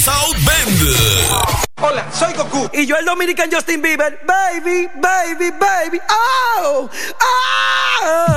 South Bend. Hola, soy Goku. Y yo el dominican Justin Bieber. Baby, baby, baby. Oh, oh.